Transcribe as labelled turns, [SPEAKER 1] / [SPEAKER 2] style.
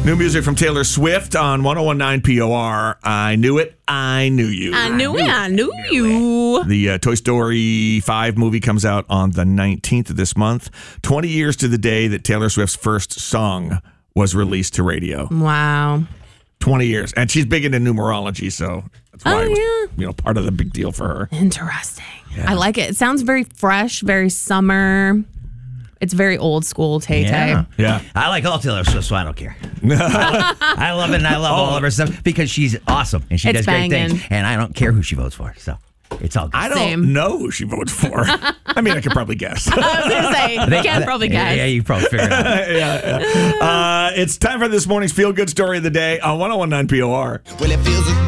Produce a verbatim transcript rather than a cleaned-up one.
[SPEAKER 1] New music from Taylor Swift on one oh one point nine P O R. I knew it. I knew you.
[SPEAKER 2] I knew it. I knew you.
[SPEAKER 1] The uh, Toy Story five movie comes out on the nineteenth of this month. twenty years to the day that Taylor Swift's first song was released to radio.
[SPEAKER 2] Wow.
[SPEAKER 1] twenty years. And she's big into numerology, so that's why
[SPEAKER 2] Oh,
[SPEAKER 1] it was,
[SPEAKER 2] yeah.
[SPEAKER 1] you know, part of the big deal for her.
[SPEAKER 2] Interesting.
[SPEAKER 1] Yeah.
[SPEAKER 2] I like it. It sounds very fresh, very summer. It's very old school, Tay Tay.
[SPEAKER 3] Yeah.
[SPEAKER 1] Yeah.
[SPEAKER 3] I like all Taylor Swift, so I don't care. I love it, and I love all of her stuff because she's awesome and she
[SPEAKER 2] It's
[SPEAKER 3] does great
[SPEAKER 2] banging.
[SPEAKER 3] things. And I don't care who she votes for, so it's all good.
[SPEAKER 1] I don't
[SPEAKER 2] Same.
[SPEAKER 1] know who she votes for. I mean, I could probably guess.
[SPEAKER 2] I was going to say, you can probably
[SPEAKER 3] Yeah,
[SPEAKER 2] guess.
[SPEAKER 3] yeah, you probably figure it out.
[SPEAKER 1] yeah, yeah. Uh, it's time for this morning's feel-good story of the day on one oh one point nine P O R.
[SPEAKER 4] Well, it feels